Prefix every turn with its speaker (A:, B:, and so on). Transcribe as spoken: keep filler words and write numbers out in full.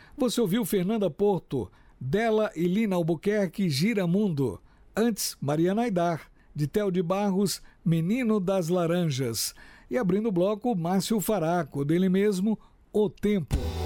A: Você ouviu Fernanda Porto, dela e Lina Albuquerque, Gira Mundo. Antes, Mariana Aidar, de Theo de Barros, Menino das Laranjas. E abrindo o bloco, Márcio Faraco, dele mesmo, O Tempo.